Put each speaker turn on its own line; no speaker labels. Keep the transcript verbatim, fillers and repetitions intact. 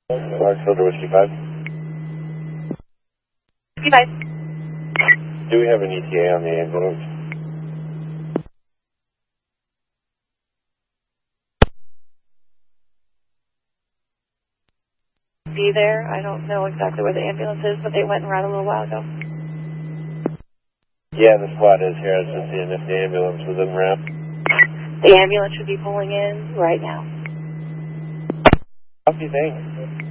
Mark Filter Whiskey five.
Whiskey five.
Do we have an E T A on the ambulance?
Be there. I don't know exactly where the ambulance is, but they went and ran a little while ago.
Yeah, the squad is here. I was just seeing if the ambulance was in ramp.
The ambulance should be pulling in right now.
Copy, thanks.